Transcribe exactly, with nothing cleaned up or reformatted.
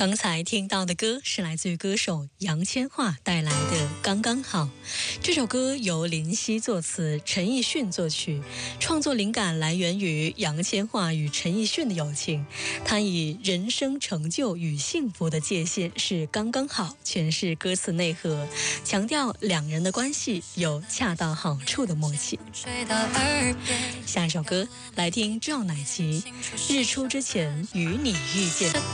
刚才听到的歌是来自于歌手杨千嬅带来的《刚刚好》。这首歌由林夕作词，陈奕迅作曲。创作灵感来源于杨千嬅与陈奕迅的友情。他以人生成就与幸福的界限是刚刚好诠释歌词内核，强调两人的关系有恰到好处的默契。下一首歌来听赵乃琪《日出之前与你遇见》。